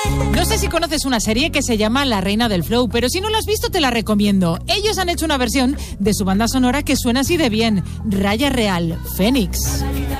No sé si conoces una serie que se llama La Reina del Flow, pero si no la has visto te la recomiendo. Ellos han hecho una versión de su banda sonora que suena así de bien, Raya Real, Fénix.